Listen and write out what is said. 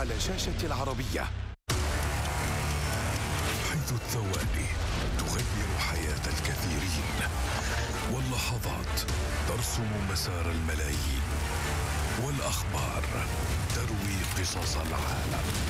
على شاشة العربية، حيث الثواني تغير حياة الكثيرين، واللحظات ترسم مسار الملايين، والأخبار تروي قصص العالم.